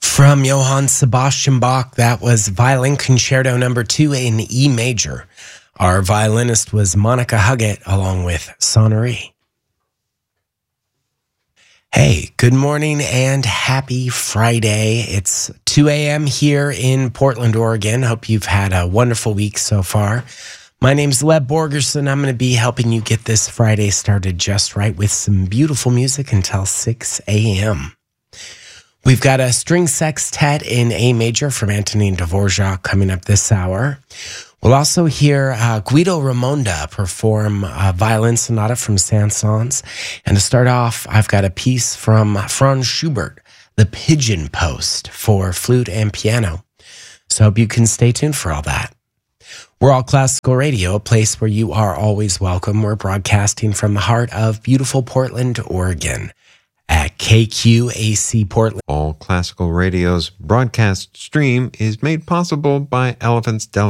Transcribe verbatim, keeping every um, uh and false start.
From Johann Sebastian Bach, that was Violin Concerto number two in E major. Our violinist was Monica Huggett, along with Sonnery. Hey, good morning and happy Friday. It's two a.m. here in Portland, Oregon. Hope you've had a wonderful week so far. My name's Leb Borgerson. I'm going to be helping you get this Friday started just right with some beautiful music until six a.m. We've got a string sextet in A major from Antonin Dvorak coming up this hour. We'll also hear uh, Guido Ramonda perform a violin sonata from Saint-Saëns. And to start off, I've got a piece from Franz Schubert, The Pigeon Post, for flute and piano. So I hope you can stay tuned for all that. We're All Classical Radio, a place where you are always welcome. We're broadcasting from the heart of beautiful Portland, Oregon, at K Q A C Portland. All Classical Radio's broadcast stream is made possible by Elephant's Del